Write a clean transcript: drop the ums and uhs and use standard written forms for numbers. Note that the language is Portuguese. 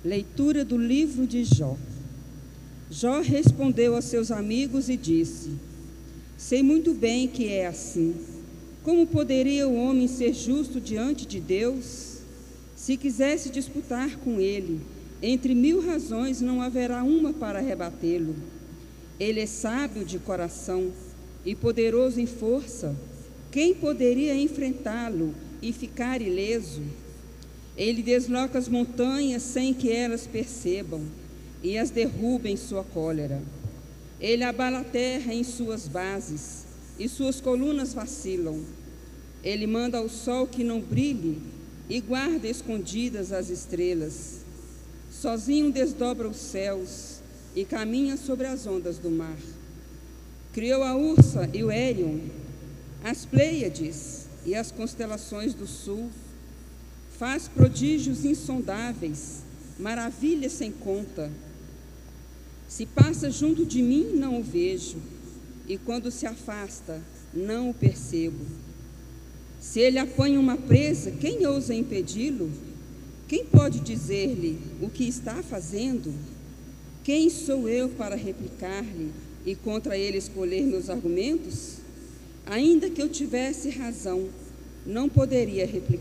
Leitura do livro de Jó. Jó respondeu aos seus amigos e disse: sei muito bem que é assim. Como poderia o homem ser justo diante de Deus? Se quisesse disputar com ele, entre 1000 razões não haverá uma para rebatê-lo. Ele é sábio de coração e poderoso em força. Quem poderia enfrentá-lo e ficar ileso? Ele desloca as montanhas sem que elas percebam e as derruba em sua cólera. Ele abala a terra em suas bases e suas colunas vacilam. Ele manda ao sol que não brilhe e guarda escondidas as estrelas. Sozinho desdobra os céus e caminha sobre as ondas do mar. Criou a Ursa e o Érion, as Pleiades e as constelações do sul. Faz prodígios insondáveis, maravilhas sem conta. Se passa junto de mim, não o vejo, e quando se afasta, não o percebo. Se ele apanha uma presa, quem ousa impedi-lo? Quem pode dizer-lhe o que está fazendo? Quem sou eu para replicar-lhe e contra ele escolher meus argumentos? Ainda que eu tivesse razão, não poderia replicar.